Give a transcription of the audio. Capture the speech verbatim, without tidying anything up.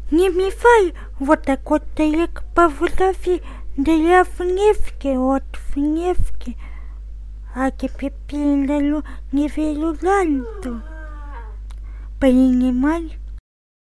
Nie mi fal, вот так вот як по фотографии для вневки, от вневки. А теперь передаю неверуланту. Принимай.